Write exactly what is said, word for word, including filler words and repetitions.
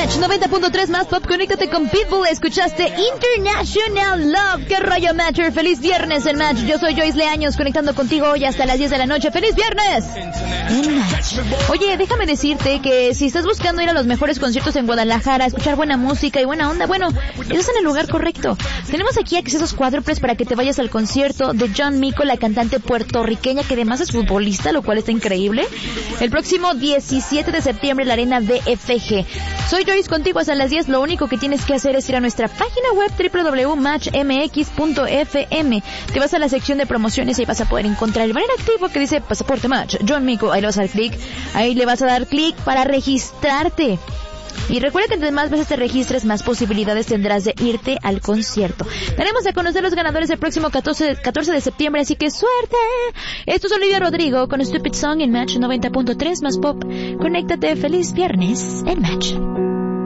Match noventa punto tres más pop, conéctate con Pitbull. Escuchaste International Love. ¿Qué rollo, Matcher? Feliz viernes en Match. Yo soy Joyce Leaños, conectando contigo hoy hasta las diez de la noche. ¡Feliz viernes! En Match. Oye, déjame decirte que si estás buscando ir a los mejores conciertos en Guadalajara, escuchar buena música y buena onda, bueno, estás en el lugar correcto. Tenemos aquí accesos cuádruples para que te vayas al concierto de John Mico, la cantante puertorriqueña que además es futbolista, lo cual está increíble. El próximo diecisiete de septiembre en la Arena B F G. Soy Joyce contigo hasta las diez. Lo único que tienes que hacer es ir a nuestra página web doble u doble u doble u punto match m x punto f m. Te vas a la sección de promociones y ahí vas a poder encontrar el banner activo que dice Pasaporte Match John Mico. Ahí le vas a dar clic. Ahí le vas a dar clic para registrarte. Y recuerda que entre más veces te registres, más posibilidades tendrás de irte al concierto. Daremos a conocer los ganadores el próximo catorce de septiembre, así que ¡suerte! Esto es Olivia Rodrigo con Stupid Song en Match noventa punto tres más pop. Conéctate, feliz viernes en Match.